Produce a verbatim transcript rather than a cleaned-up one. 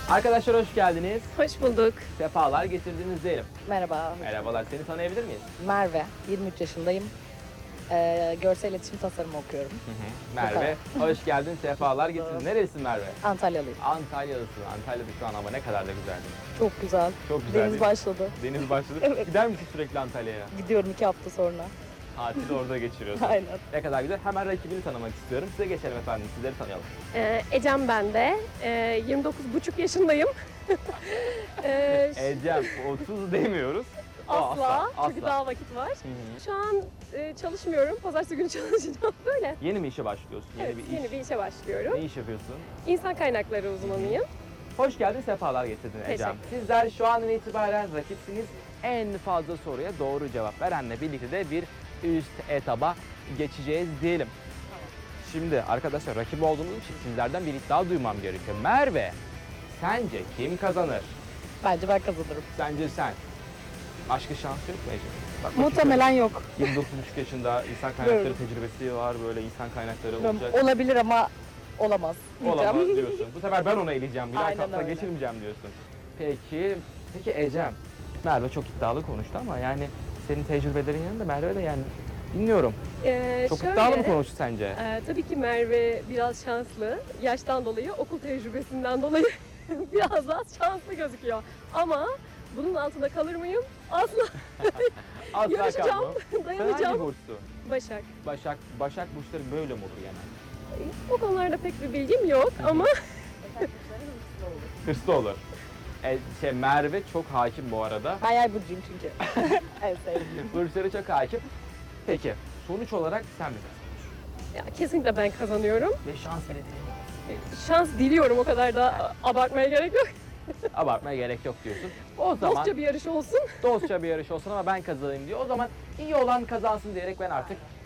Arkadaşlar hoş geldiniz. Hoş bulduk. Sefalar getirdiniz diyelim. Merhaba, Merhabalar, seni tanıyabilir miyiz? Merve, yirmi üç yaşındayım. Ee, görsel iletişim tasarımı okuyorum. Merve, hoş geldin, sefalar getirdin. Nerelisin Merve? Antalyalıyım. Antalyalısın. Antalya'da şu an hava ne kadar da güzel değil mi? Çok güzel. Çok güzel Deniz değil mi? başladı. Deniz başladı. Evet. Gider misin sürekli Antalya'ya? Gidiyorum iki hafta sonra. Tatili orada geçiriyorsun. Aynen. Ne kadar güzel. Hemen rakibini tanımak istiyorum. Size geçelim efendim, sizleri tanıyalım. Ee, Ecem ben de. Ee, yirmi dokuz buçuk yaşındayım. ee, ş- Ecem, otuz demiyoruz. O asla, çünkü asla. daha vakit var. Hı hı. Şu an e, çalışmıyorum. Pazartesi günü çalışacağım böyle. Yeni mi işe başlıyorsun? Yeni Evet, bir iş. yeni bir işe başlıyorum. Ne iş yapıyorsun? İnsan kaynakları uzmanıyım. Hoş geldin, sefalar getirdin Ecem. Teşekkür. Sizler şu andan itibaren rakipsiniz. En fazla soruya doğru cevap verenle birlikte de bir üst etaba geçeceğiz diyelim. Şimdi arkadaşlar rakip olduğumuz için sizlerden bir iddia duymam gerekiyor. Merve, sence kim kazanır? Bence ben kazanırım. Sence sen. Başka şans yok mu Ecem? Bak, bakayım Muhtemelen yok. şöyle. yirmi dokuz buçuk yaşında insan kaynakları Doğru. tecrübesi var. Böyle insan kaynakları olacak. Olabilir ama olamaz. Olamaz diyeceğim. diyorsun. Bu sefer ben ona eleyeceğim. Bir daha Aynen kapına öyle. geçirmeyeceğim diyorsun. Peki, peki Ecem. Merve çok iddialı konuştu ama yani senin tecrübelerin yanında Merve de yani bilmiyorum. Ee, Çok şöyle, iddialı mı konuştu sence? e, tabii ki Merve biraz şanslı. Yaştan dolayı, okul tecrübesinden dolayı biraz daha şanslı gözüküyor. Ama bunun altında kalır mıyım? Asla. Asla Yarışacağım, kalma. Sen hangi dayanacağım. burçsun? Başak. Başak, Başak burçları böyle mi olur genelde? O konularda pek bir bilgim yok ama Hırslı olur. E, şey, Merve çok hakim bu arada. Ben yay burcuyum çünkü. En sevdiğim. Burçları çok hakim. Peki, sonuç olarak sen mi? ya, kesinlikle ben kazanıyorum. Ve şans bile Şans diliyorum, o kadar da abartmaya gerek yok. abartmaya gerek yok diyorsun. O zaman Dostça bir yarış olsun. dostça bir yarış olsun ama ben kazanayım diyor. O zaman iyi olan kazansın diyerek ben artık